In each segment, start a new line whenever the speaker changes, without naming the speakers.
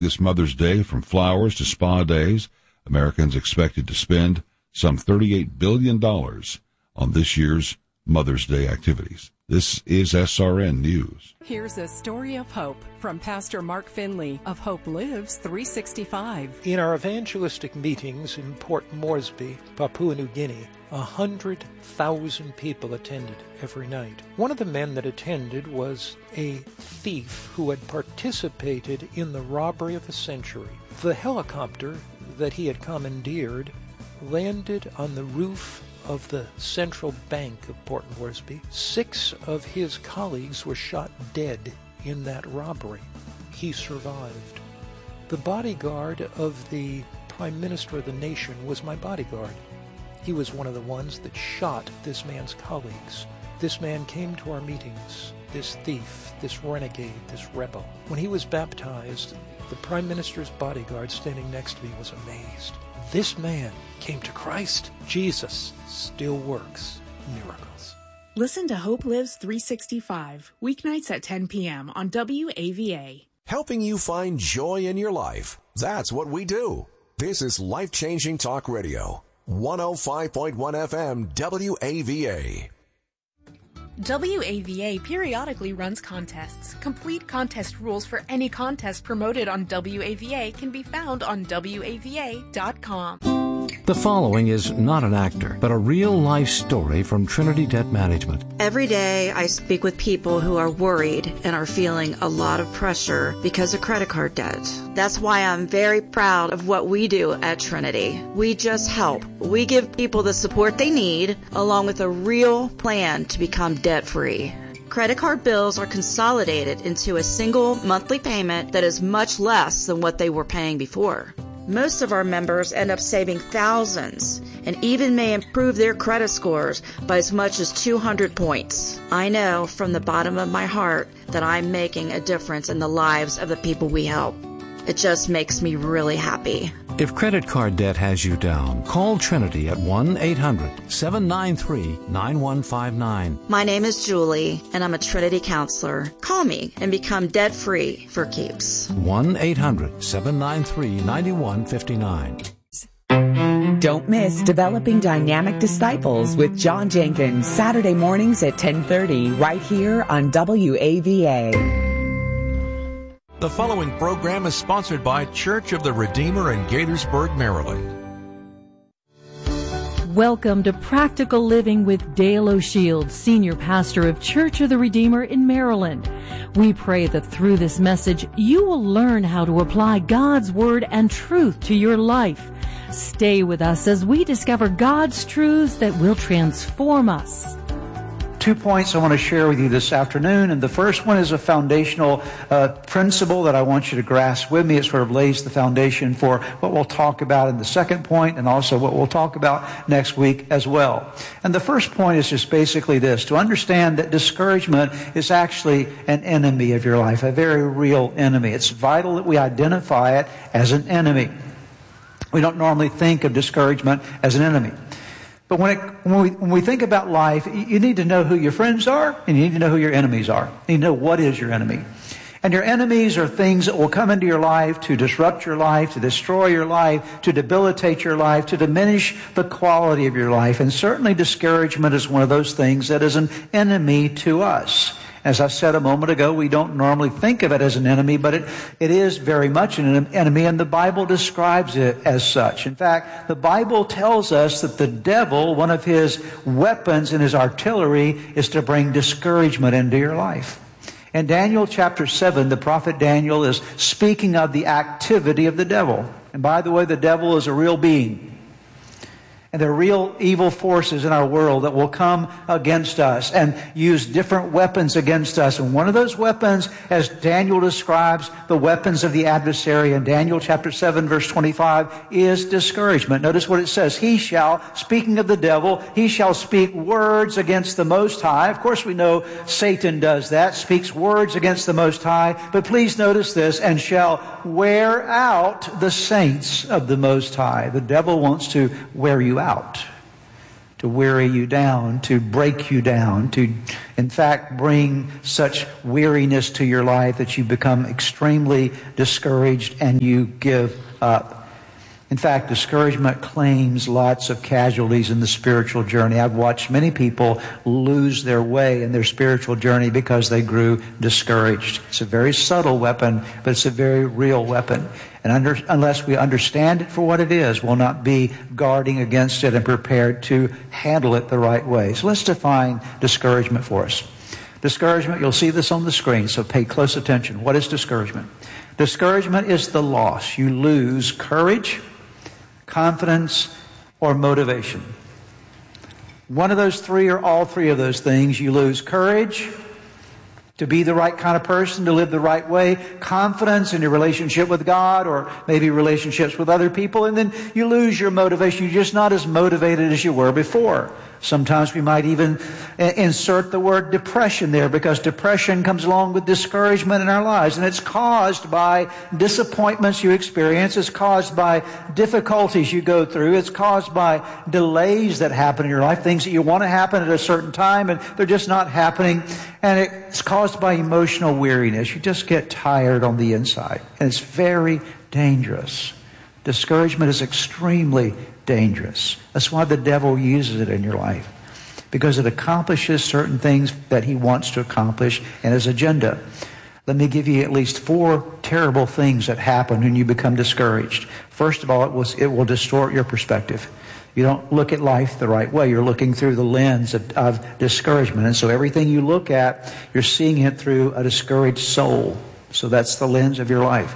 This Mother's Day, from flowers to spa days, Americans expected to spend some $38 billion on this year's Mother's Day activities. This is SRN News.
Here's a story of hope from Pastor Mark Finley of Hope Lives 365.
In our evangelistic meetings in Port Moresby, Papua New Guinea, 100,000 people attended every night. One of the men that attended was a thief who had participated in the robbery of the century. The helicopter that he had commandeered landed on the roof of the Central Bank of Port Moresby. 6 of his colleagues were shot dead in that robbery. He survived. The bodyguard of the Prime Minister of the nation was my bodyguard. He was one of the ones that shot this man's colleagues. This man came to our meetings, this thief, this renegade, this rebel. When he was baptized, the Prime Minister's bodyguard standing next to me was amazed. This man came to Christ. Jesus still works miracles.
Listen to Hope Lives 365, weeknights at 10 p.m. on WAVA.
Helping you find joy in your life. That's what we do. This is Life-Changing Talk Radio. 105.1 FM WAVA.
WAVA periodically runs contests. Complete contest rules for any contest promoted on WAVA can be found on WAVA.com.
The following is not an actor, but a real-life story from Trinity Debt Management.
Every day I speak with people who are worried and are feeling a lot of pressure because of credit card debt. That's why I'm very proud of what we do at Trinity. We just help. We give people the support they need, along with a real plan to become debt-free. Credit card bills are consolidated into a single monthly payment that is much less than what they were paying before. Most of our members end up saving thousands and even may improve their credit scores by as much as 200 points. I know from the bottom of my heart that I'm making a difference in the lives of the people we help. It just makes me really happy.
If credit card debt has you down, call Trinity at 1-800-793-9159.
My name is Julie, and I'm a Trinity counselor. Call me and become debt-free for keeps.
1-800-793-9159.
Don't miss Developing Dynamic Disciples with John Jenkins, Saturday mornings at 10:30, right here on WAVA.
The following program is sponsored by Church of the Redeemer in Gaithersburg, Maryland.
Welcome to Practical Living with Dale O'Shields, Senior Pastor of Church of the Redeemer in Maryland. We pray that through this message, you will learn how to apply God's Word and truth to your life. Stay with us as we discover God's truths that will transform us.
2 points I want to share with you this afternoon, and the first one is a foundational principle that I want you to grasp with me. It sort of lays the foundation for what we'll talk about in the second point, and also what we'll talk about next week as well. And the first point is just basically this: to understand that discouragement is actually an enemy of your life, a very real enemy. It's vital that we identify it as an enemy. We don't normally think of discouragement as an enemy. But when we think about life, you need to know who your friends are, and you need to know who your enemies are. You need to know what is your enemy. And your enemies are things that will come into your life to disrupt your life, to destroy your life, to debilitate your life, to diminish the quality of your life. And certainly discouragement is one of those things that is an enemy to us. As I said a moment ago, we don't normally think of it as an enemy, but it is very much an enemy, and the Bible describes it as such. In fact, the Bible tells us that the devil, one of his weapons in his artillery, is to bring discouragement into your life. In Daniel chapter 7, the prophet Daniel is speaking of the activity of the devil. And by the way, the devil is a real being. And there are real evil forces in our world that will come against us and use different weapons against us. And one of those weapons, as Daniel describes the weapons of the adversary in Daniel chapter 7, verse 25, is discouragement. Notice what it says. He shall, speaking of the devil, he shall speak words against the Most High. Of course, we know Satan does that, speaks words against the Most High. But please notice this, and shall wear out the saints of the Most High. The devil wants to wear you out, to weary you down, to break you down, to, in fact, bring such weariness to your life that you become extremely discouraged and you give up. In fact, discouragement claims lots of casualties in the spiritual journey. I've watched many people lose their way in their spiritual journey because they grew discouraged. It's a very subtle weapon, but it's a very real weapon. And unless we understand it for what it is, we'll not be guarding against it and prepared to handle it the right way. So let's define discouragement for us. Discouragement, you'll see this on the screen, so pay close attention. What is discouragement? Discouragement is the loss. You lose courage, confidence, or motivation. One of those three or all three of those things. You lose courage to be the right kind of person, to live the right way, confidence in your relationship with God or maybe relationships with other people, and then you lose your motivation. You're just not as motivated as you were before. Sometimes we might even insert the word depression there, because depression comes along with discouragement in our lives, and it's caused by disappointments you experience. It's caused by difficulties you go through. It's caused by delays that happen in your life, things that you want to happen at a certain time and they're just not happening. And it's caused by emotional weariness. You just get tired on the inside, and it's very dangerous. Discouragement is extremely dangerous. That's why the devil uses it in your life, because it accomplishes certain things that he wants to accomplish in his agenda. Let me give you at least 4 terrible things that happen when you become discouraged. First of all, it will distort your perspective. You don't look at life the right way. You're looking through the lens of discouragement. And so everything you look at, you're seeing it through a discouraged soul. So that's the lens of your life.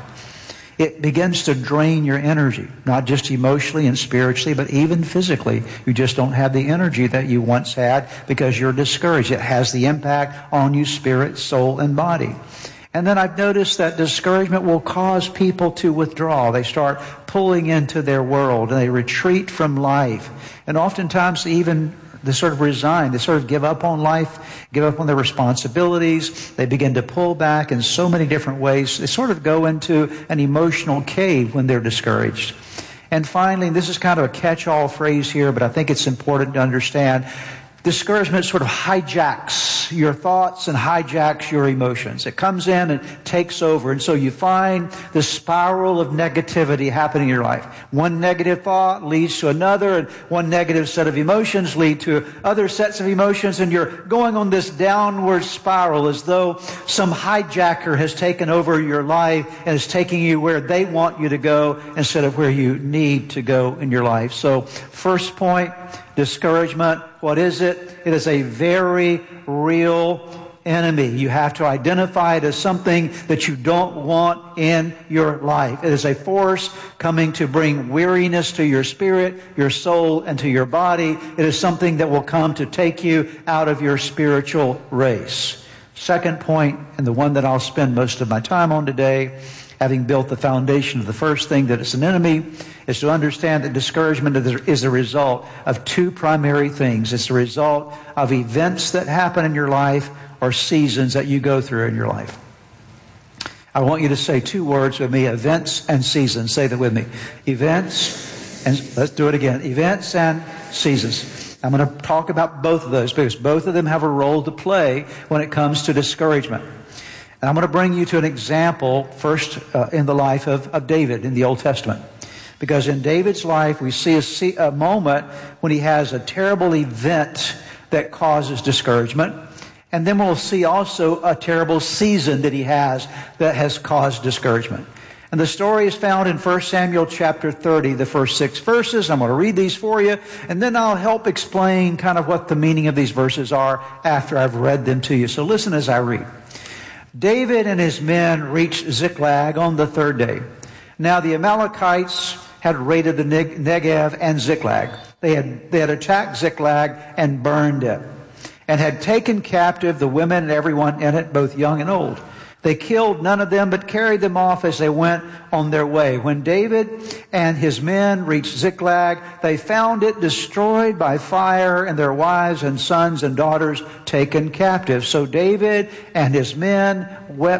It begins to drain your energy, not just emotionally and spiritually, but even physically. You just don't have the energy that you once had because you're discouraged. It has the impact on you, spirit, soul, and body. And then I've noticed that discouragement will cause people to withdraw. They start pulling into their world, and they retreat from life. And oftentimes they sort of resign. They sort of give up on life, give up on their responsibilities. They begin to pull back in so many different ways. They sort of go into an emotional cave when they're discouraged. And finally, and this is kind of a catch-all phrase here, but I think it's important to understand, discouragement sort of hijacks your thoughts and hijacks your emotions. It comes in and takes over. And so you find the spiral of negativity happening in your life. One negative thought leads to another, and one negative set of emotions lead to other sets of emotions, and you're going on this downward spiral as though some hijacker has taken over your life and is taking you where they want you to go instead of where you need to go in your life. So, first point, discouragement. What is it? It is a very real enemy. You have to identify it as something that you don't want in your life. It is a force coming to bring weariness to your spirit, your soul, and to your body. It is something that will come to take you out of your spiritual race. Second point, and the one that I'll spend most of my time on today, having built the foundation of the first thing that it's an enemy, is to understand that discouragement is a result of 2 primary things. It's a result of events that happen in your life or seasons that you go through in your life. I want you to say 2 words with me: events and seasons. Say that with me. Events, and let's do it again. Events and seasons. I'm going to talk about both of those because both of them have a role to play when it comes to discouragement. And I'm going to bring you to an example first in the life of David in the Old Testament. Because in David's life, we see a moment when he has a terrible event that causes discouragement. And then we'll see also a terrible season that he has that has caused discouragement. And the story is found in 1 Samuel chapter 30, the first 6 verses. I'm going to read these for you, and then I'll help explain kind of what the meaning of these verses are after I've read them to you. So listen as I read. David and his men reached Ziklag on the 3rd day. Now the Amalekites had raided the Negev and Ziklag. They had attacked Ziklag and burned it, and had taken captive the women and everyone in it, both young and old. They killed none of them, but carried them off as they went on their way. When David and his men reached Ziklag, they found it destroyed by fire, and their wives and sons and daughters taken captive. So David and his men wept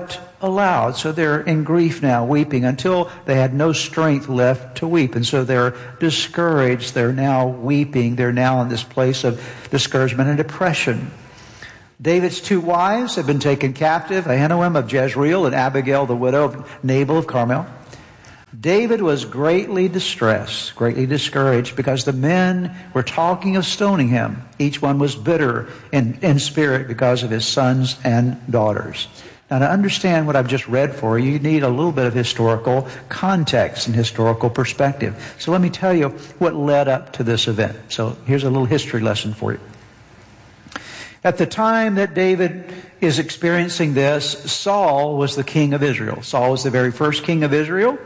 allowed. So they're in grief now, weeping until they had no strength left to weep. And so they're discouraged. They're now weeping. They're now in this place of discouragement and depression. David's 2 wives have been taken captive, Ahinoam of Jezreel and Abigail, the widow of Nabal of Carmel. David was greatly distressed, greatly discouraged, because the men were talking of stoning him. Each one was bitter in spirit because of his sons and daughters. Now, to understand what I've just read for you, you need a little bit of historical context and historical perspective. So let me tell you what led up to this event. So here's a little history lesson for you. At the time that David is experiencing this, Saul was the king of Israel. Saul was the very first king of Israel.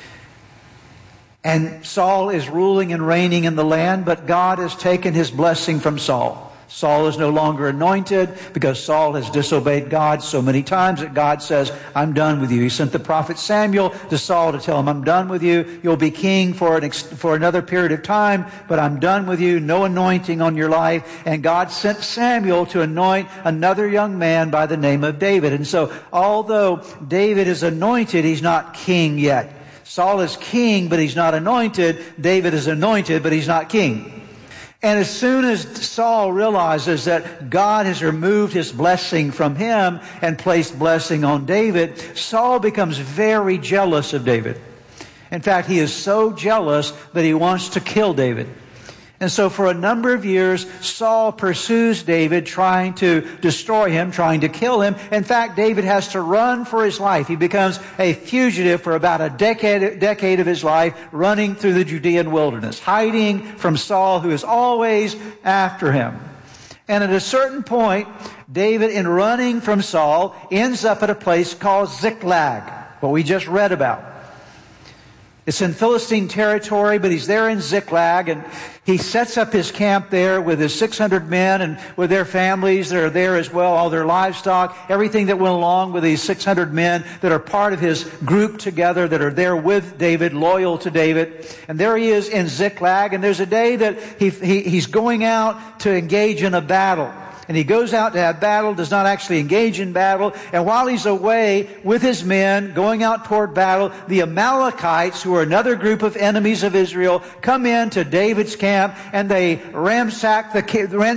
And Saul is ruling and reigning in the land, but God has taken his blessing from Saul. Saul is no longer anointed because Saul has disobeyed God so many times that God says, I'm done with you. He sent the prophet Samuel to Saul to tell him, I'm done with you. You'll be king for another period of time, but I'm done with you. No anointing on your life. And God sent Samuel to anoint another young man by the name of David. And so although David is anointed, he's not king yet. Saul is king, but he's not anointed. David is anointed, but he's not king. And as soon as Saul realizes that God has removed his blessing from him and placed blessing on David, Saul becomes very jealous of David. In fact, he is so jealous that he wants to kill David. And so for a number of years, Saul pursues David, trying to destroy him, trying to kill him. In fact, David has to run for his life. He becomes a fugitive for about a decade of his life, running through the Judean wilderness, hiding from Saul, who is always after him. And at a certain point, David, in running from Saul, ends up at a place called Ziklag, what we just read about. It's in Philistine territory, but he's there in Ziklag, and he sets up his camp there with his 600 men and with their families that are there as well, all their livestock, everything that went along with these 600 men that are part of his group together, that are there with David, loyal to David. And there he is in Ziklag, and there's a day that he's going out to engage in a battle. And he goes out to have battle, does not actually engage in battle. And while he's away with his men, going out toward battle, the Amalekites, who are another group of enemies of Israel, come into David's camp, and they ransack the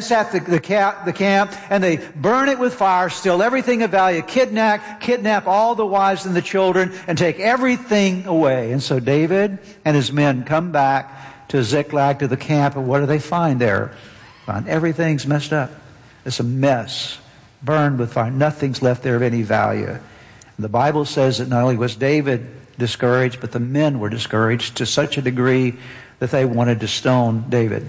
camp, and they burn it with fire, steal everything of value, kidnap all the wives and the children, and take everything away. And so David and his men come back to Ziklag, to the camp, and what do they find there? Find everything's messed up. It's a mess, burned with fire. Nothing's left there of any value. And the Bible says that not only was David discouraged, but the men were discouraged to such a degree that they wanted to stone David.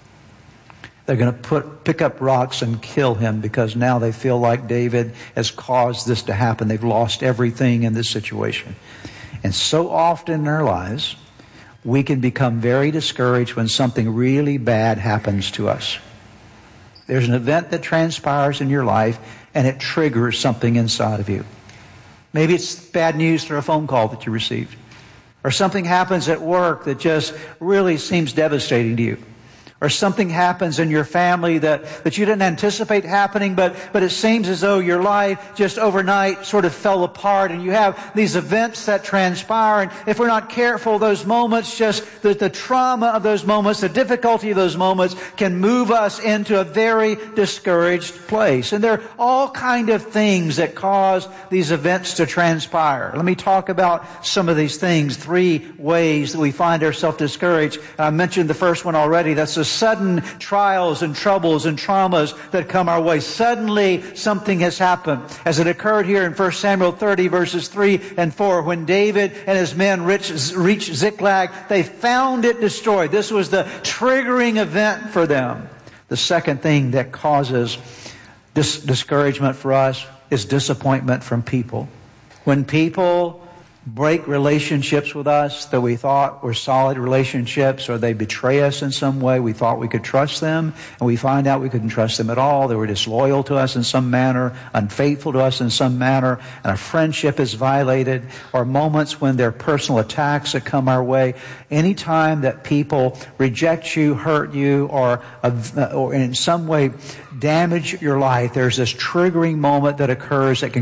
They're going to pick up rocks and kill him because now they feel like David has caused this to happen. They've lost everything in this situation. And so often in our lives, we can become very discouraged when something really bad happens to us. There's an event that transpires in your life, and it triggers something inside of you. Maybe it's bad news through a phone call that you received. Or something happens at work that just really seems devastating to you. Or something happens in your family that you didn't anticipate happening, but it seems as though your life just overnight sort of fell apart, and you have these events that transpire, and if we're not careful, those moments, just the trauma of those moments, the difficulty of those moments can move us into a very discouraged place. And there are all kind of things that cause these events to transpire. Let me talk about some of these things, 3 ways that we find ourselves discouraged. I mentioned the first one already. That's the sudden trials and troubles and traumas that come our way. Suddenly something has happened, as it occurred here in 1 Samuel 30 verses 3 and 4. When David and his men reached Ziklag, they found it destroyed. This was the triggering event for them. The second thing that causes this discouragement for us is disappointment from people. When people break relationships with us that we thought were solid relationships, or they betray us in some way, we thought we could trust them, and we find out we couldn't trust them at all. They were disloyal to us in some manner, unfaithful to us in some manner, and our friendship is violated. Or moments when there are personal attacks that come our way. Anytime that people reject you, hurt you, or in some way damage your life, there's this triggering moment that occurs that can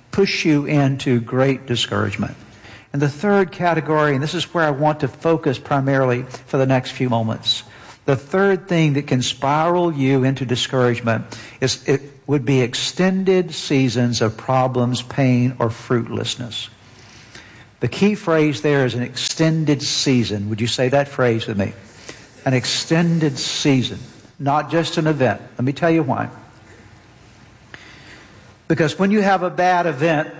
push you into great discouragement. And the third category, and this is where I want to focus primarily for the next few moments, the third thing that can spiral you into discouragement would be extended seasons of problems, pain, or fruitlessness. The key phrase there is an extended season. Would you say that phrase with me? An extended season, not just an event. Let me tell you why. Because when you have a bad event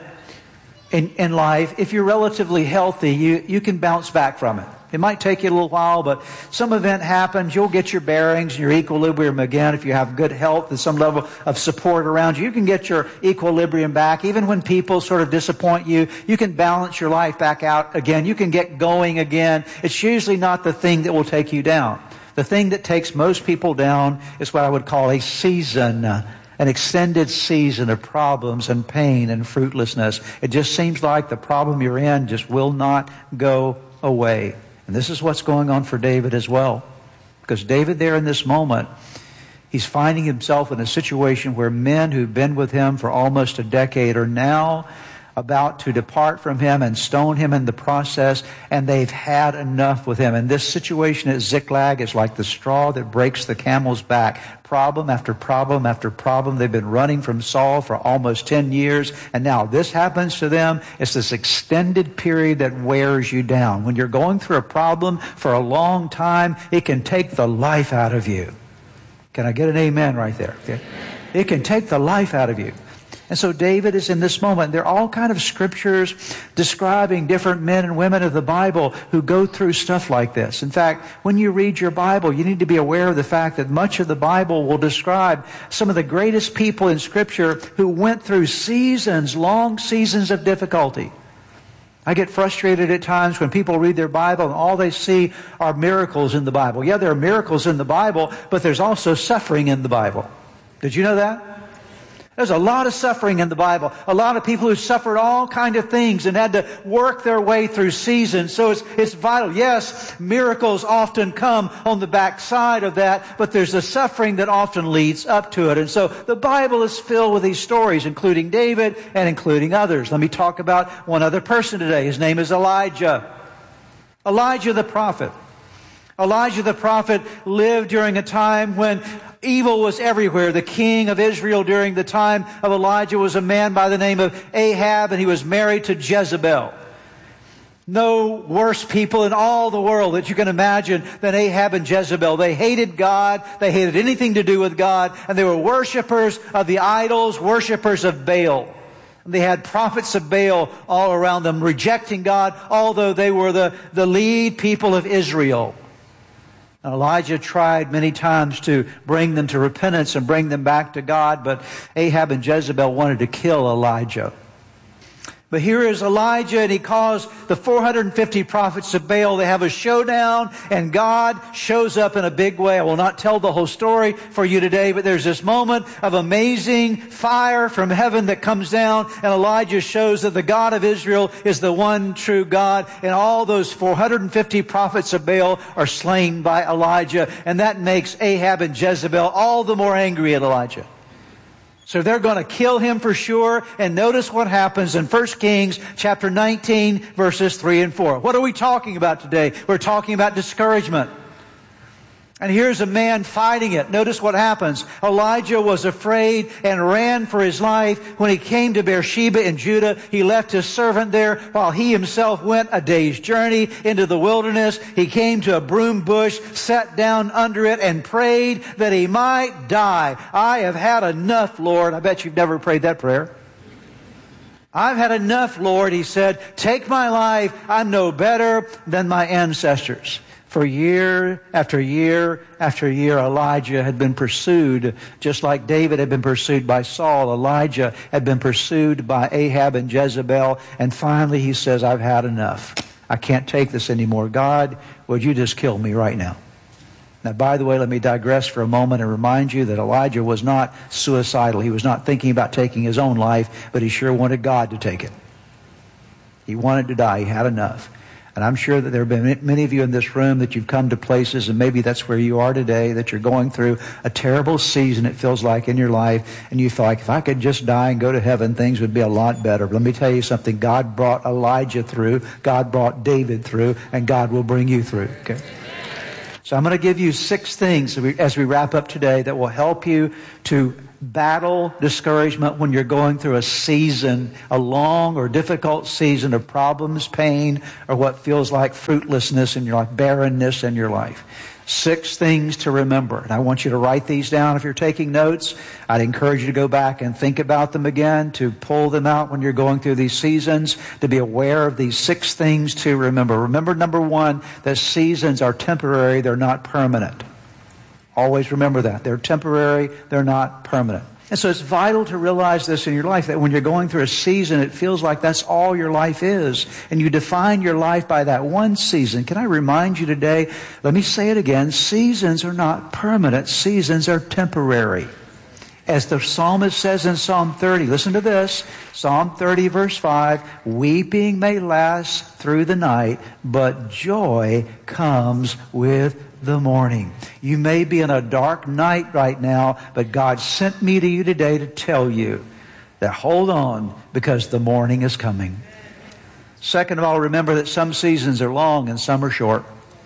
in life, if you're relatively healthy, you can bounce back from it. It might take you a little while, but some event happens, you'll get your bearings and your equilibrium again. If you have good health and some level of support around you, you can get your equilibrium back. Even when people sort of disappoint you, you can balance your life back out again. You can get going again. It's usually not the thing that will take you down. The thing that takes most people down is what I would call a season, an extended season of problems and pain and fruitlessness. It just seems like the problem you're in just will not go away. And this is what's going on for David as well. Because David there in this moment, he's finding himself in a situation where men who've been with him for almost a decade are now about to depart from him and stone him in the process, and they've had enough with him. And this situation at Ziklag is like the straw that breaks the camel's back. Problem after problem after problem. They've been running from Saul for almost 10 years, and now this happens to them. It's this extended period that wears you down. When you're going through a problem for a long time, it can take the life out of you. Can I get an amen right there? Okay. It can take the life out of you. And so David is in this moment. There are all kinds of scriptures describing different men and women of the Bible who go through stuff like this. In fact, when you read your Bible, you need to be aware of the fact that much of the Bible will describe some of the greatest people in Scripture who went through seasons, long seasons of difficulty. I get frustrated at times when people read their Bible and all they see are miracles in the Bible. Yeah, there are miracles in the Bible, but there's also suffering in the Bible. Did you know that? There's a lot of suffering in the Bible. A lot of people who suffered all kinds of things and had to work their way through seasons. So it's vital. Yes, miracles often come on the backside of that, but there's a suffering that often leads up to it. And so the Bible is filled with these stories, including David and including others. Let me talk about one other person today. His name is Elijah. Elijah the prophet. Elijah the prophet lived during a time when evil was everywhere. The king of Israel during the time of Elijah was a man by the name of Ahab, and he was married to Jezebel. No worse people in all the world that you can imagine than Ahab and Jezebel. They hated God. They hated anything to do with God. And they were worshipers of the idols, worshipers of Baal. And they had prophets of Baal all around them, rejecting God, although they were the lead people of Israel. And Elijah tried many times to bring them to repentance and bring them back to God, but Ahab and Jezebel wanted to kill Elijah. But here is Elijah, and he calls the 450 prophets of Baal. They have a showdown, and God shows up in a big way. I will not tell the whole story for you today, but there's this moment of amazing fire from heaven that comes down, and Elijah shows that the God of Israel is the one true God, and all those 450 prophets of Baal are slain by Elijah, and that makes Ahab and Jezebel all the more angry at Elijah. So they're going to kill him for sure. And notice what happens in 1 Kings chapter 19, verses 3 and 4. What are we talking about today? We're talking about discouragement. And here's a man fighting it. Notice what happens. Elijah was afraid and ran for his life. When he came to Beersheba in Judah, he left his servant there while he himself went a day's journey into the wilderness. He came to a broom bush, sat down under it, and prayed that he might die. I have had enough, Lord. I bet you've never prayed that prayer. I've had enough, Lord, he said. Take my life. I'm no better than my ancestors. For year after year after year, Elijah had been pursued, just like David had been pursued by Saul. Elijah had been pursued by Ahab and Jezebel. And finally he says, I've had enough. I can't take this anymore. God, would you just kill me right now? Now, by the way, let me digress for a moment and remind you that Elijah was not suicidal. He was not thinking about taking his own life, but he sure wanted God to take it. He wanted to die. He had enough. And I'm sure that there have been many of you in this room that you've come to places, and maybe that's where you are today, that you're going through a terrible season, it feels like, in your life, and you feel like, if I could just die and go to heaven, things would be a lot better. But let me tell you something. God brought Elijah through, God brought David through, and God will bring you through. Okay? So I'm going to give you 6 things as we wrap up today that will help you to battle discouragement when you're going through a season, a long or difficult season of problems, pain, or what feels like fruitlessness in your life, barrenness in your life. 6 things to remember. And I want you to write these down if you're taking notes. I'd encourage you to go back and think about them again, to pull them out when you're going through these seasons, to be aware of these 6 things to remember. Remember, number 1, that seasons are temporary, they're not permanent. Always remember that. They're temporary, they're not permanent. And so it's vital to realize this in your life, that when you're going through a season, it feels like that's all your life is. And you define your life by that one season. Can I remind you today, let me say it again, seasons are not permanent. Seasons are temporary. As the psalmist says in Psalm 30, listen to this, Psalm 30 verse 5, weeping may last through the night, but joy comes with the morning. You may be in a dark night right now, but God sent me to you today to tell you that hold on, because the morning is coming. Second of all, remember that some seasons are long and some are short.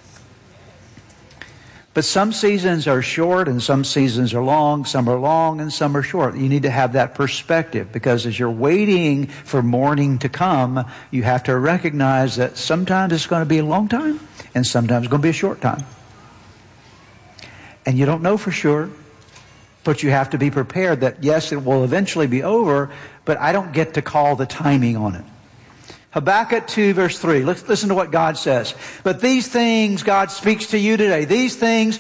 But some seasons are short and some seasons are long. Some are long and some are short. You need to have that perspective, because as you're waiting for morning to come, you have to recognize that sometimes it's going to be a long time and sometimes it's going to be a short time. And you don't know for sure, but you have to be prepared that, yes, it will eventually be over, but I don't get to call the timing on it. Habakkuk 2 verse 3. Let's listen to what God says. But these things God speaks to you today. These things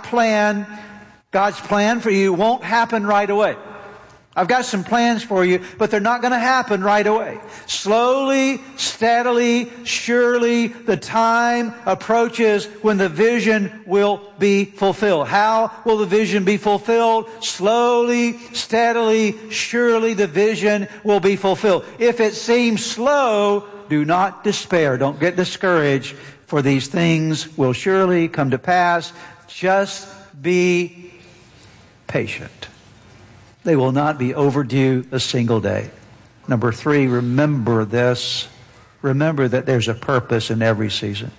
God's plan for you won't happen right away. I've got some plans for you, but they're not going to happen right away. Slowly, steadily, surely, the time approaches when the vision will be fulfilled. How will the vision be fulfilled? Slowly, steadily, surely the vision will be fulfilled. If it seems slow, do not despair. Don't get discouraged, for these things will surely come to pass. Just be patient. They will not be overdue a single day. Number 3, remember this. Remember that there's a purpose in every season.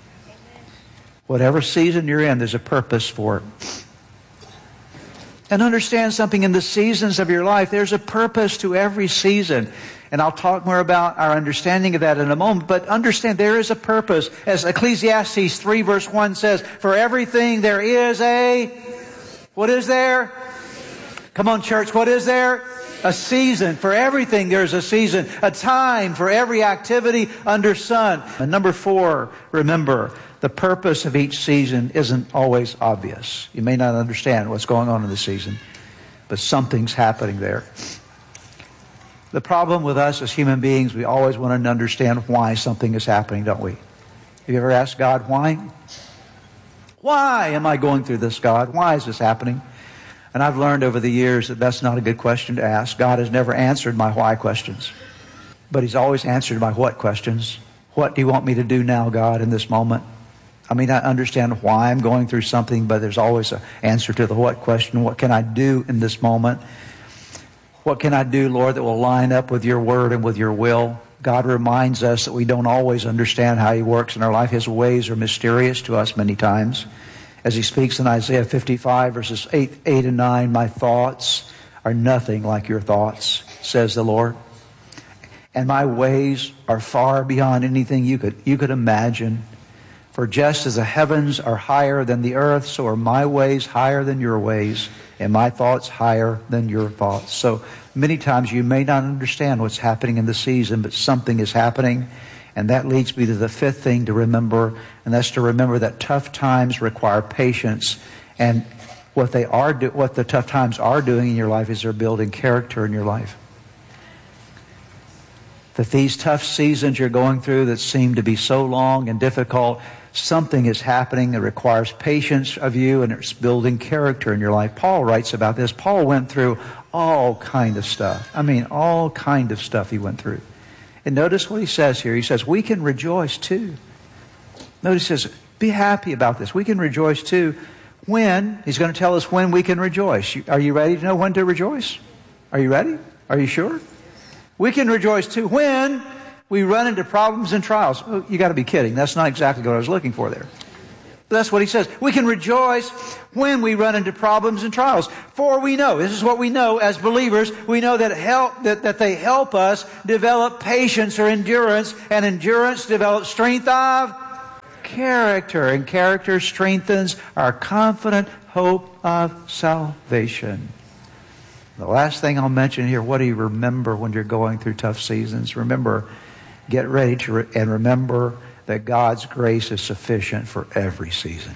Whatever season you're in, there's a purpose for it. And understand something, in the seasons of your life, there's a purpose to every season. And I'll talk more about our understanding of that in a moment. But understand, there is a purpose. As Ecclesiastes 3 verse 1 says, for everything there is a... What is there? Come on, church, what is there? A season. For everything there's a season. A time for every activity under sun. And number 4, remember, the purpose of each season isn't always obvious. You may not understand what's going on in the season, but something's happening there. The problem with us as human beings, we always want to understand why something is happening, don't we? Have you ever asked God, why? Why am I going through this, God? Why is this happening? And I've learned over the years that that's not a good question to ask. God has never answered my why questions, but He's always answered my what questions. What do you want me to do now, God, in this moment? I mean, I understand why I'm going through something, but there's always an answer to the what question. What can I do in this moment? What can I do, Lord, that will line up with your word and with your will? God reminds us that we don't always understand how He works in our life. His ways are mysterious to us many times. As He speaks in Isaiah 55 verses 8 and 9, my thoughts are nothing like your thoughts, says the Lord. And my ways are far beyond anything you could imagine. For just as the heavens are higher than the earth, so are my ways higher than your ways, and my thoughts higher than your thoughts. So many times you may not understand what's happening in the season, but something is happening. And that leads me to the 5th thing to remember, and that's to remember that tough times require patience. And what the tough times are doing in your life is they're building character in your life. That these tough seasons you're going through that seem to be so long and difficult, something is happening that requires patience of you, and it's building character in your life. Paul writes about this. Paul went through all kind of stuff. I mean, all kind of stuff he went through. And notice what he says here. He says, we can rejoice too. Notice he says, be happy about this. We can rejoice too when, he's going to tell us when we can rejoice. Are you ready to know when to rejoice? Are you ready? Are you sure? We can rejoice too when we run into problems and trials. Oh, you got to be kidding. That's not exactly what I was looking for there. But that's what he says. We can rejoice when we run into problems and trials. For we know, this is what we know as believers, we know that they help us develop patience or endurance, and endurance develops strength of character, and character strengthens our confident hope of salvation. The last thing I'll mention here, what do you remember when you're going through tough seasons? Remember, get ready to and remember that God's grace is sufficient for every season.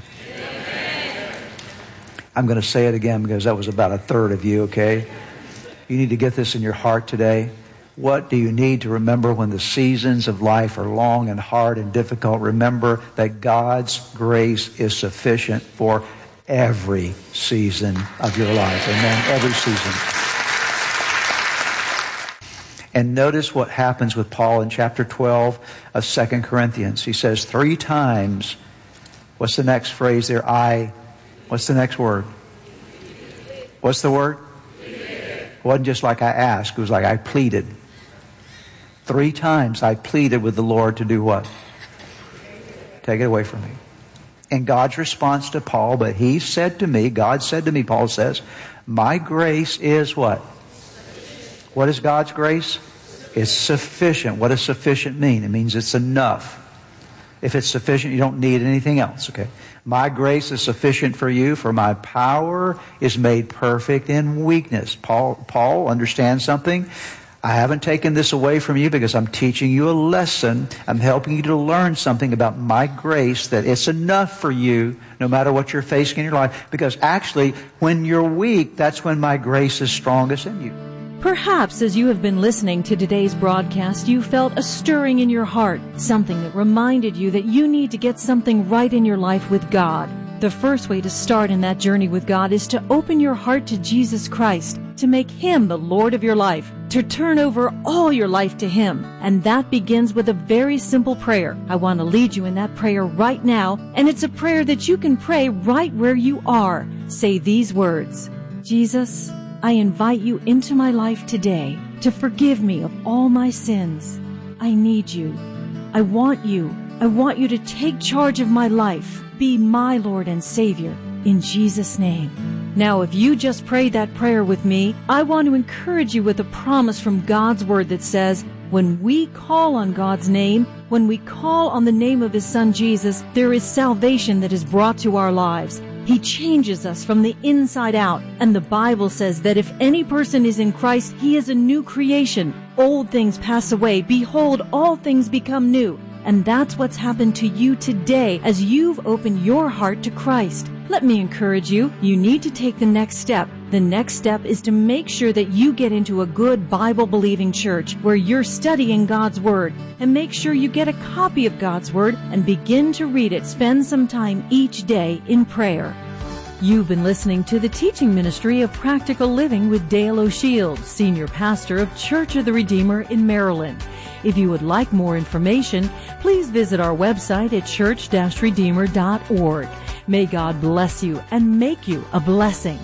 I'm going to say it again because that was about a third of you, okay? You need to get this in your heart today. What do you need to remember when the seasons of life are long and hard and difficult? Remember that God's grace is sufficient for every season of your life. Amen. Every season. And notice what happens with Paul in chapter 12 of 2 Corinthians. He says 3 times, what's the next phrase there? What's the next word? What's the word? It wasn't just like I asked. It was like I pleaded. 3 times I pleaded with the Lord to do what? Take it away from me. And God's response to Paul, but he said to me, God said to me, Paul says, my grace is what? What is God's grace? It's sufficient. What does sufficient mean? It means it's enough. If it's sufficient, you don't need anything else, okay? My grace is sufficient for you, for my power is made perfect in weakness. Paul understands something. I haven't taken this away from you because I'm teaching you a lesson. I'm helping you to learn something about my grace, that it's enough for you no matter what you're facing in your life. Because actually, when you're weak, that's when my grace is strongest in you.
Perhaps as you have been listening to today's broadcast, you felt a stirring in your heart, something that reminded you that you need to get something right in your life with God. The first way to start in that journey with God is to open your heart to Jesus Christ, to make Him the Lord of your life, to turn over all your life to Him. And that begins with a very simple prayer. I want to lead you in that prayer right now, and it's a prayer that you can pray right where you are. Say these words: Jesus, I invite you into my life today to forgive me of all my sins. I need you. I want you. I want you to take charge of my life. Be my Lord and Savior. In Jesus' name. Now, if you just prayed that prayer with me, I want to encourage you with a promise from God's Word that says, when we call on God's name, when we call on the name of His Son Jesus, there is salvation that is brought to our lives. He changes us from the inside out. And the Bible says that if any person is in Christ, he is a new creation. Old things pass away. Behold, all things become new. And that's what's happened to you today as you've opened your heart to Christ. Let me encourage you. You need to take the next step. The next step is to make sure that you get into a good Bible-believing church where you're studying God's Word. And make sure you get a copy of God's Word and begin to read it. Spend some time each day in prayer. You've been listening to the teaching ministry of Practical Living with Dale O'Shield, Senior Pastor of Church of the Redeemer in Maryland. If you would like more information, please visit our website at church-redeemer.org. May God bless you and make you a blessing.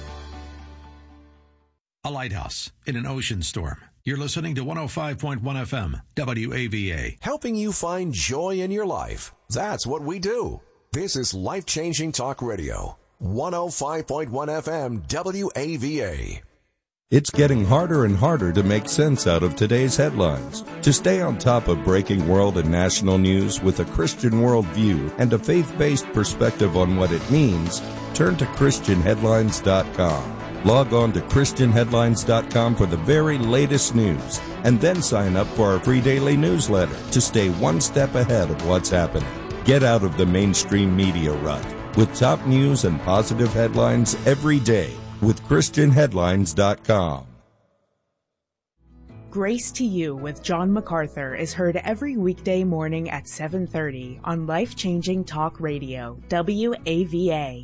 A lighthouse in an ocean storm. You're listening to 105.1 FM, WAVA.
Helping you find joy in your life. That's what we do. This is Life-Changing Talk Radio. 105.1 FM, WAVA.
It's getting harder and harder to make sense out of today's headlines. To stay on top of breaking world and national news with a Christian worldview and a faith-based perspective on what it means, turn to ChristianHeadlines.com. Log on to ChristianHeadlines.com for the very latest news, and then sign up for our free daily newsletter to stay one step ahead of what's happening. Get out of the mainstream media rut with top news and positive headlines every day with ChristianHeadlines.com.
Grace to You with John MacArthur is heard every weekday morning at 7:30 on Life-Changing Talk Radio, WAVA.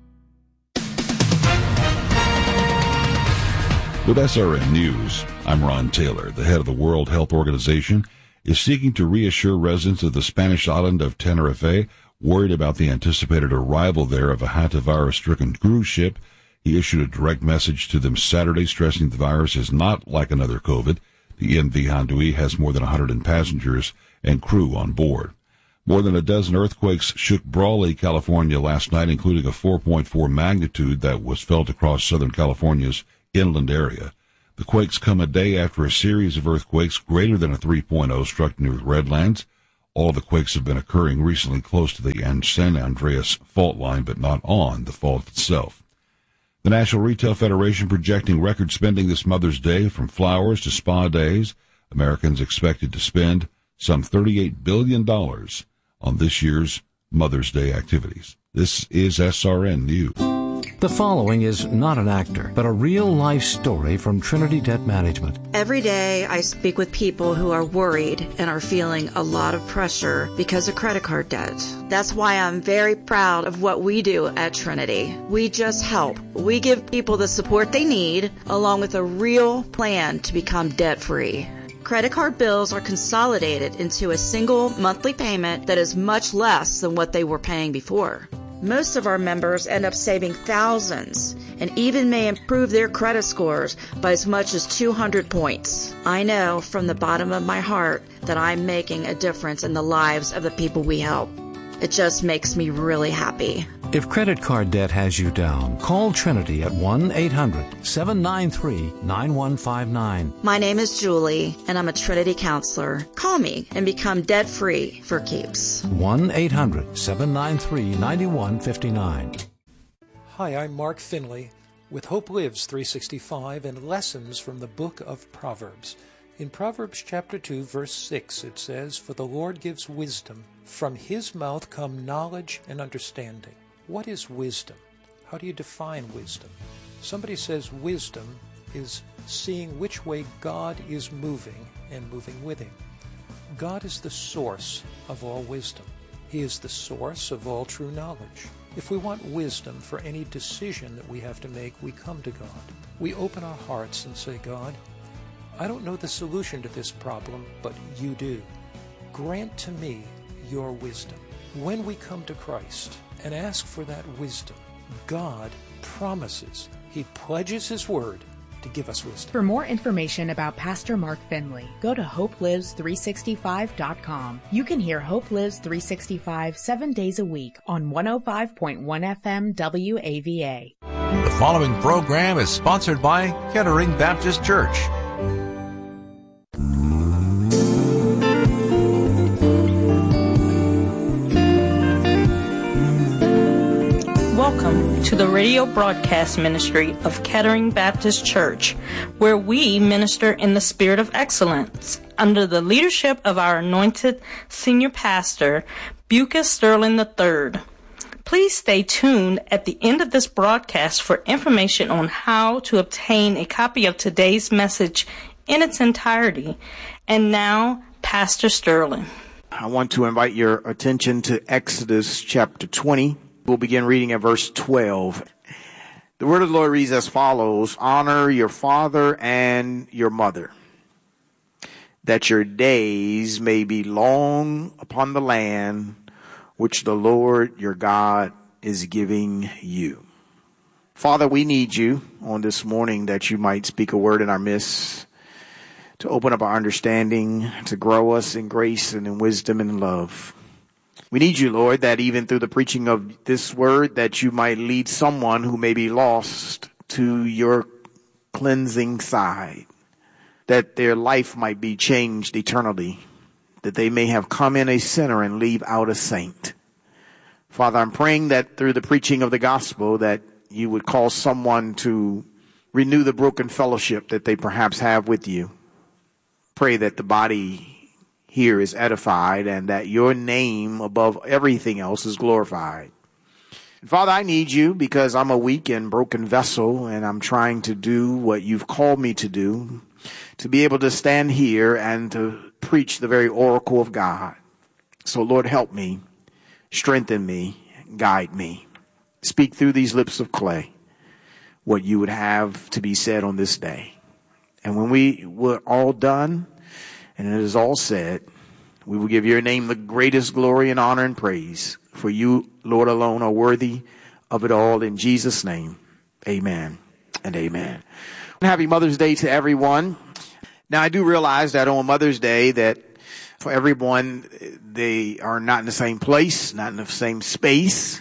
With SRN News, I'm Ron Taylor. The head of the World Health Organization is seeking to reassure residents of the Spanish island of Tenerife Worried about the anticipated arrival there of a hantavirus-stricken cruise ship, he issued a direct message to them Saturday stressing the virus is not like another COVID. The MV Handui has more than 100 passengers and crew on board. More than a dozen earthquakes shook Brawley, California last night, including a 4.4 magnitude that was felt across Southern California's inland area. The quakes come a day after a series of earthquakes greater than a 3.0 struck near Redlands. All the quakes have been occurring recently close to the San Andreas fault line, but not on the fault itself. The National Retail Federation projecting record spending this Mother's Day, from flowers to spa days. Americans expected to spend some $38 billion on this year's Mother's Day activities. This is SRN News.
The following is not an actor, but a real-life story from Trinity Debt Management.
Every day I speak with people who are worried and are feeling a lot of pressure because of credit card debt. That's why I'm very proud of what we do at Trinity. We just help. We give people the support they need, along with a real plan to become debt-free. Credit card bills are consolidated into a single monthly payment that is much less than what they were paying before. Most of our members end up saving thousands and even may improve their credit scores by as much as 200 points. I know from the bottom of my heart that I'm making a difference in the lives of the people we help. It just makes me really happy.
If credit card debt has you down, call Trinity at 1-800-793-9159.
My name is Julie, and I'm a Trinity counselor. Call me and become debt-free for keeps.
1-800-793-9159.
Hi, I'm Mark Finley with Hope Lives 365 and lessons from the book of Proverbs. In Proverbs chapter 2, verse 6, it says, "For the Lord gives wisdom. From his mouth come knowledge and understanding." What is wisdom? How do you define wisdom? Somebody says wisdom is seeing which way God is moving and moving with him. God is the source of all wisdom. He is the source of all true knowledge. If we want wisdom for any decision that we have to make, we come to God. We open our hearts and say, God, I don't know the solution to this problem, but you do. Grant to me your wisdom. When we come to Christ and ask for that wisdom, God promises, he pledges his word to give us wisdom.
For more information about Pastor Mark Finley, go to HopeLives365.com. You can hear Hope Lives 365 7 days a week on 105.1 FM WAVA.
The following program is sponsored by Kettering Baptist Church.
Welcome to the radio broadcast ministry of Kettering Baptist Church, where we minister in the spirit of excellence under the leadership of our anointed senior pastor, Bucas Sterling III. Please stay tuned at the end of this broadcast for information on how to obtain a copy of today's message in its entirety. And now, Pastor Sterling.
I want to invite your attention to Exodus chapter 20. We'll begin reading at verse 12. The word of the Lord reads as follows: "Honor your father and your mother, that your days may be long upon the land which the Lord your God is giving you." Father, we need you on this morning that you might speak a word in our midst, to open up our understanding, to grow us in grace and in wisdom and love. We need you, Lord, that even through the preaching of this word, that you might lead someone who may be lost to your cleansing side, that their life might be changed eternally, that they may have come in a sinner and leave out a saint. Father, I'm praying that through the preaching of the gospel, that you would cause someone to renew the broken fellowship that they perhaps have with you. Pray that the body here is edified and that your name above everything else is glorified. And Father, I need you because I'm a weak and broken vessel, and I'm trying to do what you've called me to do, to be able to stand here and to preach the very oracle of God. So Lord, help me, strengthen me, guide me. Speak through these lips of clay what you would have to be said on this day. And when we were all done, and it is all said, we will give your name the greatest glory and honor and praise. For for you, Lord, alone are worthy of it all. In Jesus' name, amen and amen. Happy Mother's Day to everyone. Now, I do realize that on Mother's Day that for everyone, they are not in the same place, not in the same space.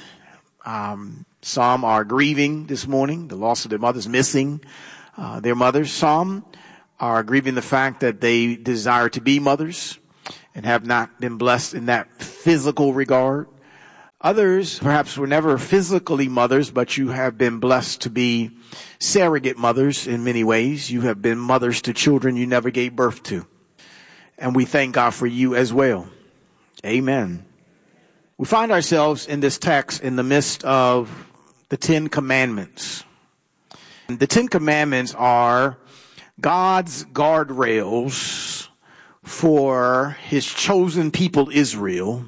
Some are grieving this morning, the loss of their mothers, missing their mothers. Some are grieving the fact that they desire to be mothers and have not been blessed in that physical regard. Others perhaps were never physically mothers, but you have been blessed to be surrogate mothers in many ways. You have been mothers to children you never gave birth to. And we thank God for you as well. Amen. We find ourselves in this text in the midst of the Ten Commandments. The Ten Commandments are God's guardrails for his chosen people Israel,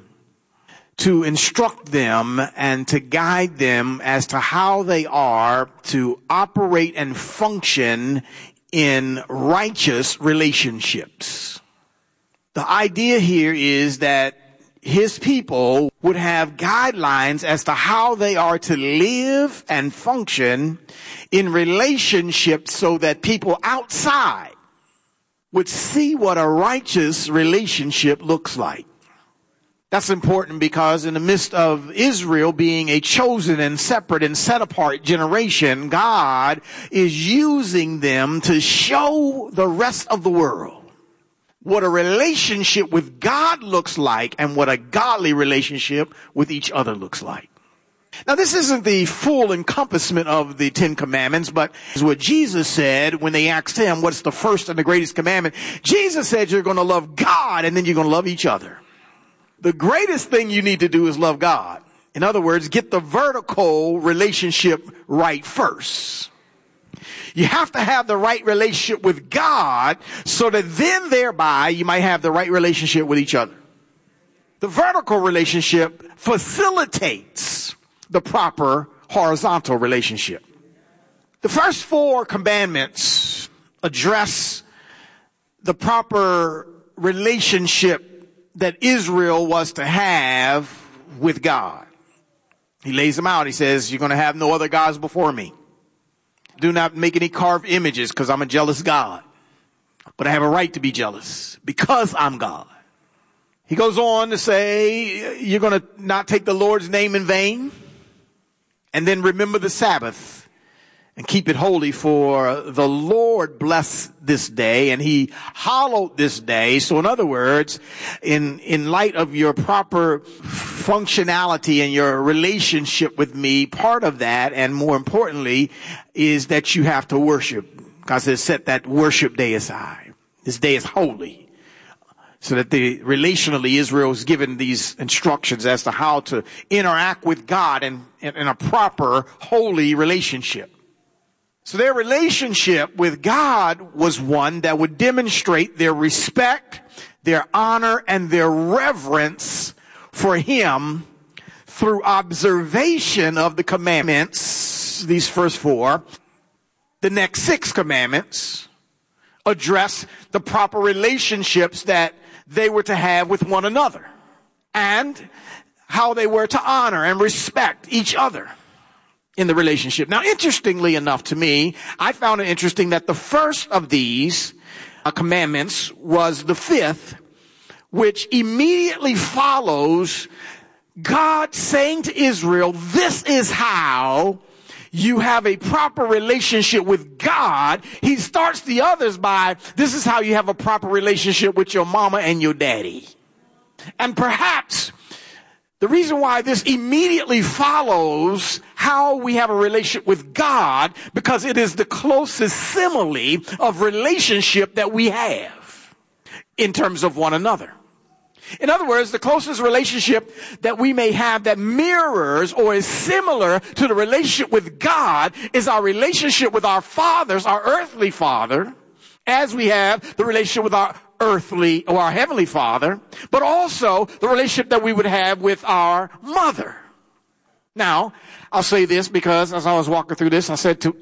to instruct them and to guide them as to how they are to operate and function in righteous relationships. The idea here is that his people would have guidelines as to how they are to live and function in relationships so that people outside would see what a righteous relationship looks like. That's important because in the midst of Israel being a chosen and separate and set apart generation, God is using them to show the rest of the world what a relationship with God looks like and what a godly relationship with each other looks like. Now, this isn't the full encompassment of the Ten Commandments, but is what Jesus said when they asked him, what's the first and the greatest commandment? Jesus said you're going to love God and then you're going to love each other. The greatest thing you need to do is love God. In other words, get the vertical relationship right first. You have to have the right relationship with God so that then thereby you might have the right relationship with each other. The vertical relationship facilitates the proper horizontal relationship. The first 4 commandments address the proper relationship that Israel was to have with God. He lays them out. He says, you're going to have no other gods before me. Do not make any carved images because I'm a jealous God. But I have a right to be jealous because I'm God. He goes on to say, you're going to not take the Lord's name in vain. And then remember the Sabbath and keep it holy, for the Lord blessed this day and he hallowed this day. So in other words, in light of your proper functionality and your relationship with me, part of that, and more importantly, is that you have to worship. God says, set that worship day aside. This day is holy. So that relationally Israel is given these instructions as to how to interact with God in a proper, holy relationship. So their relationship with God was one that would demonstrate their respect, their honor, and their reverence for him through observation of the commandments, these first 4. The next 6 commandments address the proper relationships that they were to have with one another and how they were to honor and respect each other in the relationship. Now, interestingly enough to me, I found it interesting that the first of these commandments was the 5th, which immediately follows God saying to Israel, this is how you have a proper relationship with God. He starts the others by, this is how you have a proper relationship with your mama and your daddy. And perhaps the reason why this immediately follows how we have a relationship with God, because it is the closest simile of relationship that we have in terms of one another. In other words, the closest relationship that we may have that mirrors or is similar to the relationship with God is our relationship with our fathers, our earthly father, as we have the relationship with our earthly or our heavenly father, but also the relationship that we would have with our mother. Now, I'll say this because as I was walking through this, I said to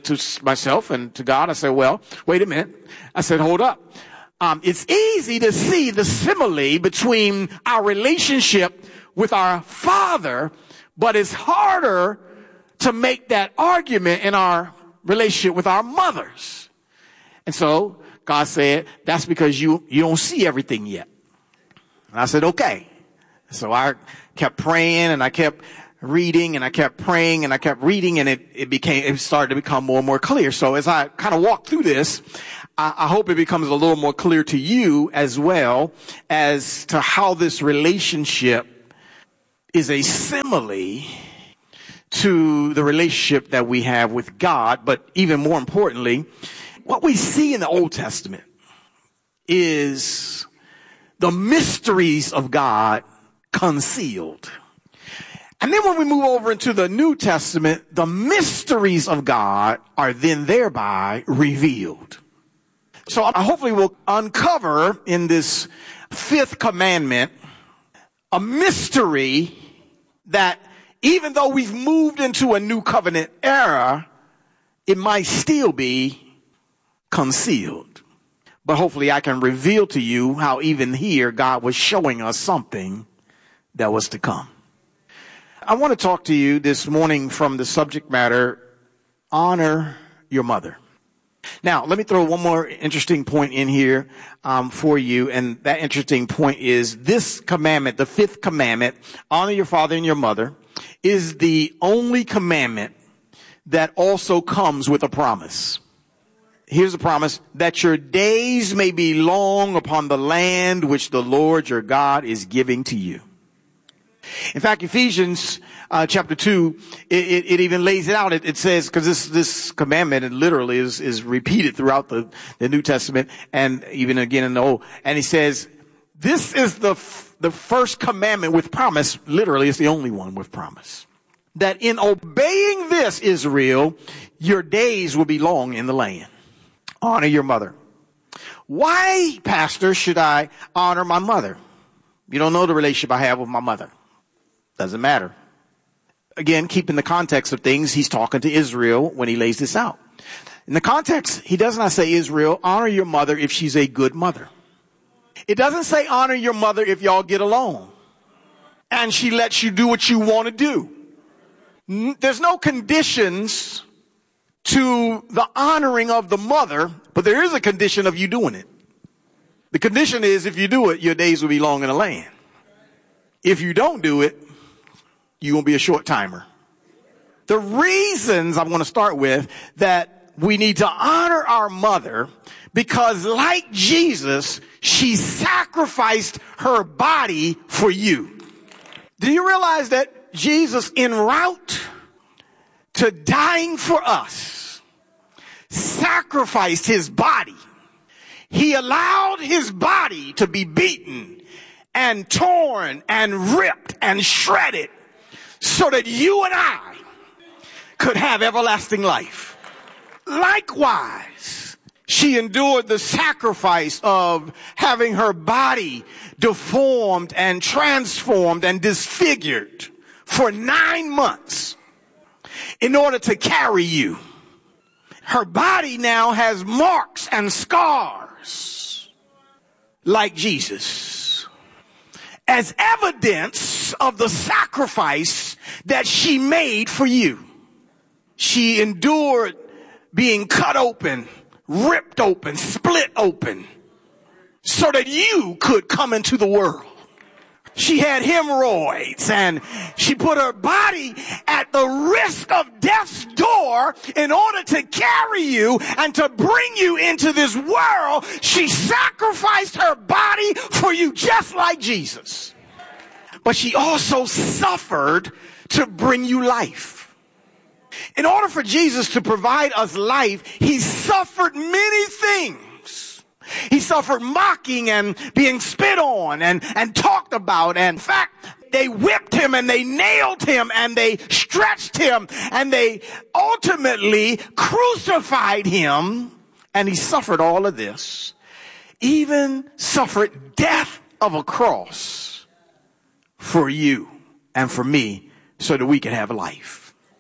myself and to God, I said, well, wait a minute. I said, hold up. It's easy to see the simile between our relationship with our father, but it's harder to make that argument in our relationship with our mothers. And so God said, that's because you don't see everything yet. And I said, okay. So I kept praying and I kept reading and I kept praying and I kept reading, and it started to become more and more clear. So as I kind of walk through this, I hope it becomes a little more clear to you as well as to how this relationship is a simile to the relationship that we have with God. But even more importantly, what we see in the Old Testament is the mysteries of God concealed. And then when we move over into the New Testament, the mysteries of God are then thereby revealed. So hopefully we'll uncover in this fifth commandment a mystery that even though we've moved into a new covenant era, it might still be concealed. But hopefully I can reveal to you how even here God was showing us something that was to come. I want to talk to you this morning from the subject matter, honor your mother. Now, let me throw one more interesting point in here for you. And that interesting point is this commandment, the fifth commandment, honor your father and your mother, is the only commandment that also comes with a promise. Here's a promise: that your days may be long upon the land which the Lord your God is giving to you. In fact, Ephesians chapter 2, it even lays it out. It says, because this commandment, it literally is repeated throughout the New Testament and even again in the Old. And he says, this is the first commandment with promise. Literally, it's the only one with promise. That in obeying this, Israel, your days will be long in the land. Honor your mother. Why, Pastor, should I honor my mother? You don't know the relationship I have with my mother. Doesn't matter. Again, keeping the context of things, he's talking to Israel when he lays this out. In the context, he does not say, Israel, honor your mother if she's a good mother. It doesn't say honor your mother if y'all get along and she lets you do what you want to do. There's no conditions to the honoring of the mother, but there is a condition of you doing it. The condition is if you do it, your days will be long in the land. If you don't do it, you won't be a short timer. The reasons I'm going to start with that we need to honor our mother, because like Jesus, she sacrificed her body for you. Do you realize that Jesus, en route to dying for us, sacrificed his body? He allowed his body to be beaten and torn and ripped and shredded so that you and I could have everlasting life. Likewise, she endured the sacrifice of having her body deformed and transformed and disfigured for 9 months in order to carry you. Her body now has marks and scars like Jesus, as evidence of the sacrifice that she made for you. She endured being cut open, ripped open, split open, so that you could come into the world. She had hemorrhoids, and she put her body at the risk of death's door in order to carry you and to bring you into this world. She sacrificed her body for you, just like Jesus. But she also suffered to bring you life. In order for Jesus to provide us life, he suffered many things. He suffered mocking and being spit on and talked about. And in fact, they whipped him and they nailed him and they stretched him and they ultimately crucified him. And he suffered all of this, even suffered death of a cross for you and for me so that we can have life.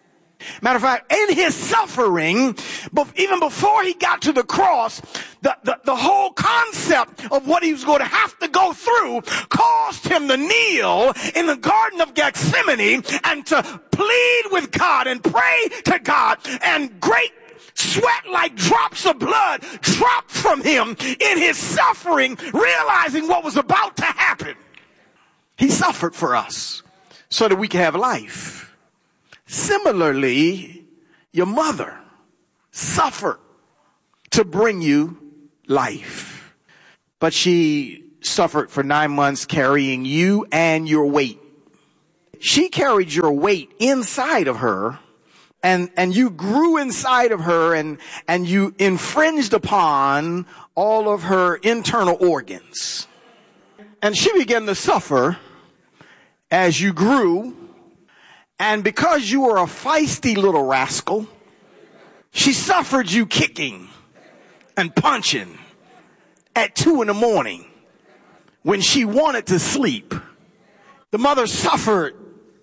Matter of fact, in his suffering, even before he got to the cross, the whole concept of what he was going to have to go through caused him to kneel in the Garden of Gethsemane and to plead with God and pray to God, and great sweat like drops of blood dropped from him in his suffering, realizing what was about to happen. He suffered for us so that we can have life. Similarly, your mother suffered to bring you life. But she suffered for 9 months carrying you and your weight. She carried your weight inside of her, and you grew inside of her, and you infringed upon all of her internal organs. And she began to suffer as you grew. And because you were a feisty little rascal, she suffered you kicking and punching at 2 a.m. when she wanted to sleep. The mother suffered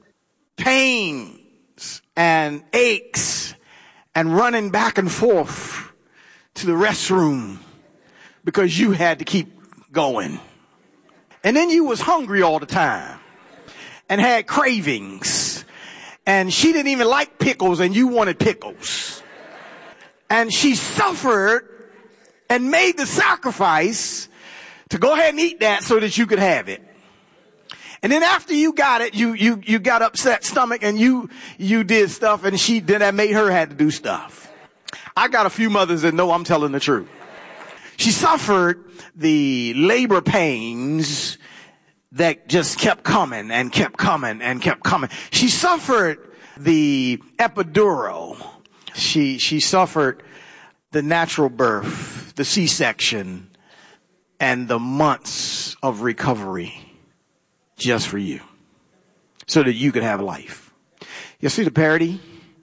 pains and aches and running back and forth to the restroom because you had to keep going. And then you was hungry all the time and had cravings. And she didn't even like pickles, and you wanted pickles. And she suffered and made the sacrifice to go ahead and eat that so that you could have it. And then after you got it, you got upset stomach, and you did stuff, and then that made her had to do stuff. I got a few mothers that know I'm telling the truth. She suffered the labor pains that just kept coming and kept coming and kept coming. She suffered the epidural. She suffered the natural birth, the C-section, and the months of recovery just for you, so that you could have life. You see the parity?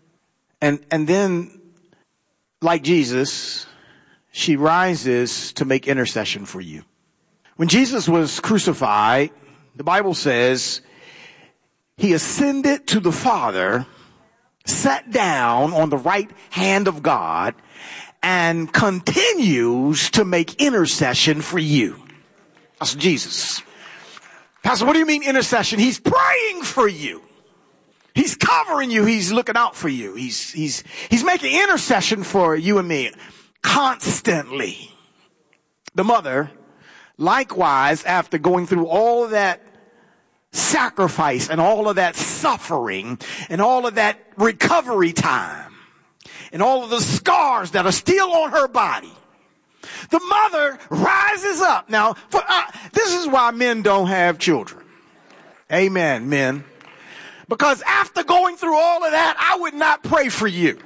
And then, like Jesus, she rises to make intercession for you. When Jesus was crucified, the Bible says he ascended to the Father, sat down on the right hand of God, and continues to make intercession for you. That's Jesus. Pastor, what do you mean intercession? He's praying for you. He's covering you. He's looking out for you. He's making intercession for you and me constantly. The mother, likewise, after going through all of that sacrifice and all of that suffering and all of that recovery time and all of the scars that are still on her body, the mother rises up. Now, this is why men don't have children. Amen, men. Because after going through all of that, I would not pray for you.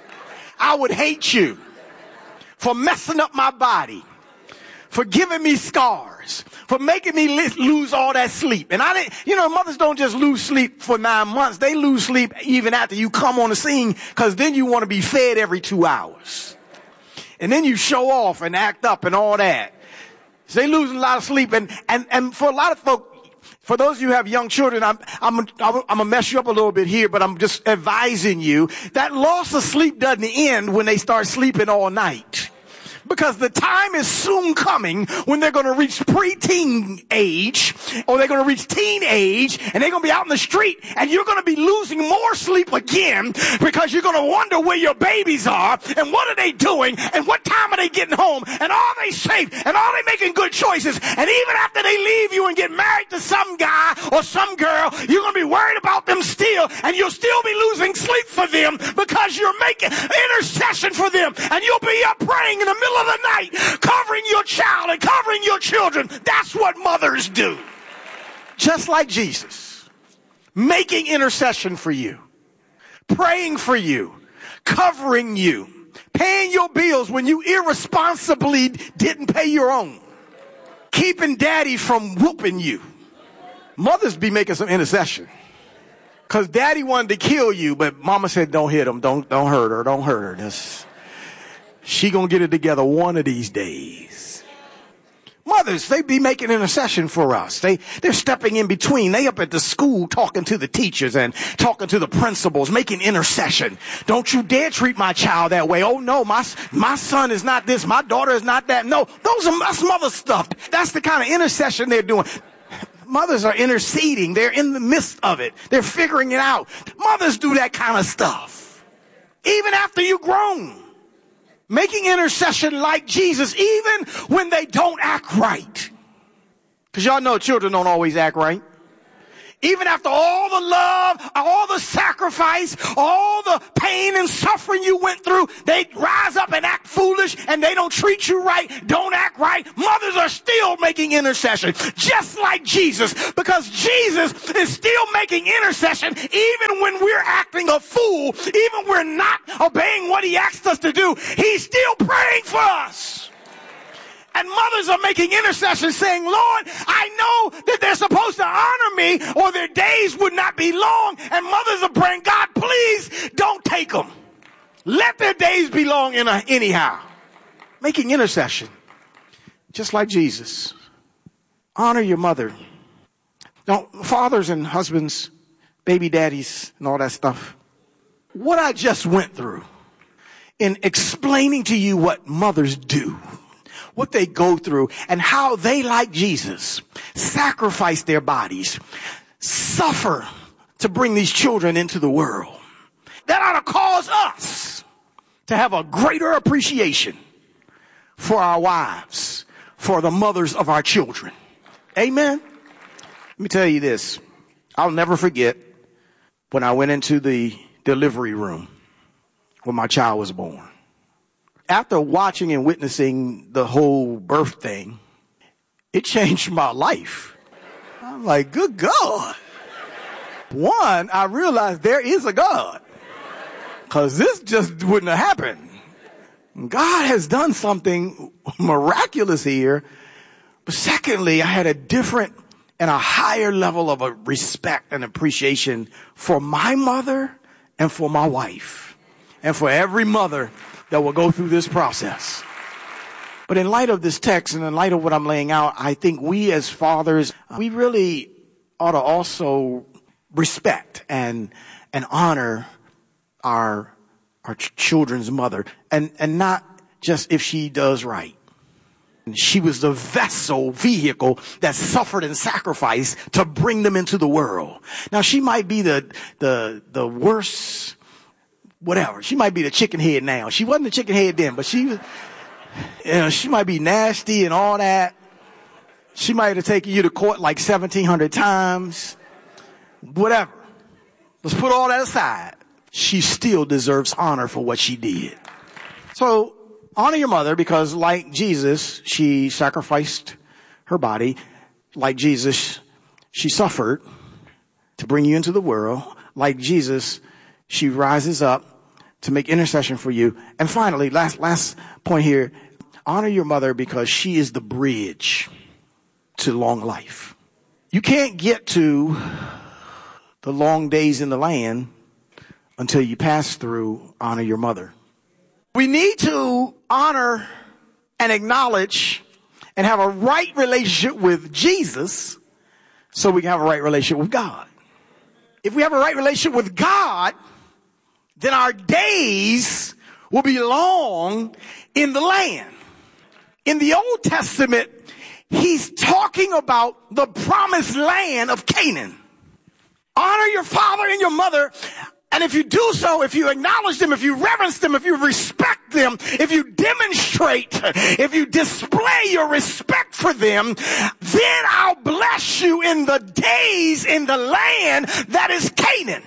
I would hate you for messing up my body, for giving me scars, for making me lose all that sleep. And mothers don't just lose sleep for 9 months. They lose sleep even after you come on the scene, because then you want to be fed every 2 hours. And then you show off and act up and all that. So they lose a lot of sleep. And for a lot of folk, for those of you who have young children, I'm gonna mess you up a little bit here, but I'm just advising you that loss of sleep doesn't end when they start sleeping all night. Because the time is soon coming when they're going to reach preteen age, or they're going to reach teen age, and they're going to be out in the street, and you're going to be losing more sleep again, because you're going to wonder where your babies are, and what are they doing, and what time are they getting home, and are they safe, and are they making good choices? And even after they leave you and get married to some guy or some girl, you're going to be worried about them still, and you'll still be losing sleep for them because you're making intercession for them, and you'll be up praying in the middle of the night, covering your child and covering your children. That's what mothers do. Just like Jesus, making intercession for you, praying for you, covering you, paying your bills when you irresponsibly didn't pay your own, keeping daddy from whooping you. Mothers be making some intercession, because daddy wanted to kill you, but mama said, don't hit him, don't hurt her, don't hurt her. She gonna get it together one of these days. mothers, they be making intercession for us. They're stepping in between. They up at the school talking to the teachers and talking to the principals, making intercession. Don't you dare treat my child that way. Oh no, my son is not this. My daughter is not that. No, that's mother stuff. That's the kind of intercession they're doing. Mothers are interceding. They're in the midst of it. They're figuring it out. Mothers do that kind of stuff. Even after you're grown. Making intercession like Jesus, even when they don't act right. Because y'all know children don't always act right. Even after all the love, all the sacrifice, all the pain and suffering you went through, they rise up and act foolish and they don't treat you right, don't act right. Mothers are still making intercession, just like Jesus, because Jesus is still making intercession even when we're acting a fool, even when we're not obeying what he asked us to do. He's still praying for us. And mothers are making intercession saying, Lord, I know that they're supposed to honor me or their days would not be long. And mothers are praying, God, please don't take them. Let their days be long anyhow. Making intercession. Just like Jesus. Honor your mother. Now, fathers and husbands, baby daddies and all that stuff. What I just went through in explaining to you what mothers do, what they go through, and how they, like Jesus, sacrifice their bodies, suffer to bring these children into the world. That ought to cause us to have a greater appreciation for our wives, for the mothers of our children. Amen. Let me tell you this. I'll never forget when I went into the delivery room when my child was born. After watching and witnessing the whole birth thing, it changed my life. I'm like, good God. One, I realized there is a God. Because this just wouldn't have happened. God has done something miraculous here. But secondly, I had a different and a higher level of a respect and appreciation for my mother and for my wife. And for every mother that will go through this process. But in light of this text and in light of what I'm laying out, I think we as fathers, we really ought to also respect and honor our children's mother, and not just if she does right. She was the vehicle that suffered and sacrificed to bring them into the world. Now she might be the worst, whatever. She might be the chicken head now. She wasn't the chicken head then, but she might be nasty and all that. She might have taken you to court like 1,700 times. Whatever. Let's put all that aside. She still deserves honor for what she did. So honor your mother, because like Jesus, she sacrificed her body. Like Jesus, she suffered to bring you into the world. Like Jesus, she rises up to make intercession for you. And finally, last point here, honor your mother because she is the bridge to long life. You can't get to the long days in the land until you pass through honor your mother. We need to honor and acknowledge and have a right relationship with Jesus so we can have a right relationship with God. If we have a right relationship with God, then our days will be long in the land. In the Old Testament, he's talking about the promised land of Canaan. Honor your father and your mother. And if you do so, if you acknowledge them, if you reverence them, if you respect them, if you demonstrate, if you display your respect for them, then I'll bless you in the days in the land that is Canaan.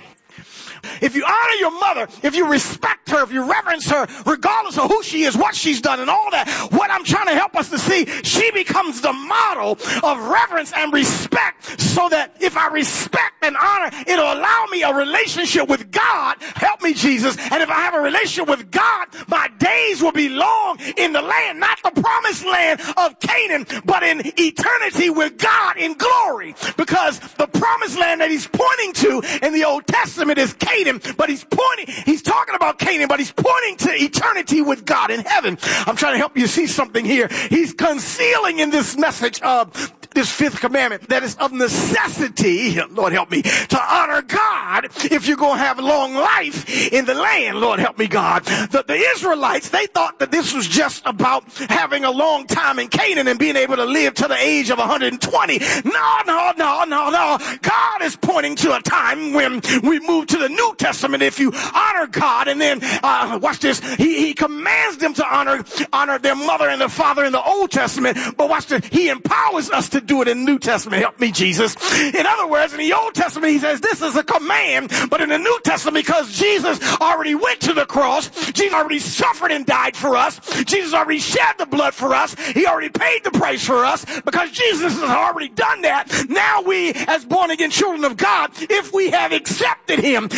If you honor your mother, if you respect her, if you reverence her, regardless of who she is, what she's done and all that, what I'm trying to help us to see, she becomes the model of reverence and respect, so that if I respect and honor, it'll allow me a relationship with God. Help me, Jesus. And if I have a relationship with God, my days will be long in the land, not the promised land of Canaan, but in eternity with God in glory. Because the promised land that he's pointing to in the Old Testament is Canaan. Canaan, but he's talking about Canaan, but he's pointing to eternity with God in heaven. I'm trying to help you see something here. He's concealing in this message of this fifth commandment that is of necessity, Lord help me, to honor God if you're going to have long life in the land. Lord help me, God. The Israelites, they thought that this was just about having a long time in Canaan and being able to live to the age of 120. No. God is pointing to a time when we move to the New Testament. If you honor God, and then watch this, he commands them to honor their mother and their father in the Old Testament, but watch this, he empowers us to do it in the New Testament. Help me, Jesus. In other words, in the Old Testament, he says this is a command, but in the New Testament, because Jesus already went to the cross, Jesus already suffered and died for us, Jesus already shed the blood for us, he already paid the price for us, because Jesus has already done that. Now we, as born again children of God, if we have accepted him,